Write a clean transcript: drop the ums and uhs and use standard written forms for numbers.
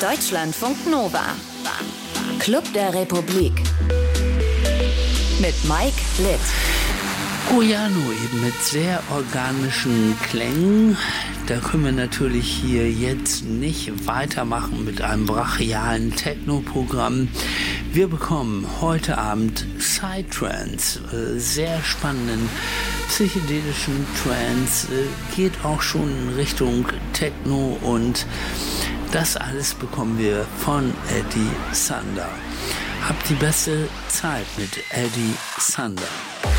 Deutschlandfunk Nova. Club der Republik. Mit Mike Litt. Oh ja, nur eben mit sehr organischen Klängen. Da können wir natürlich hier jetzt nicht weitermachen mit einem brachialen Techno-Programm. Wir bekommen heute Abend Psytrance, sehr spannenden psychedelischen Trance, geht auch schon in Richtung Techno und das alles bekommen wir von Eddie Sander. Habt die beste Zeit mit Eddie Sander.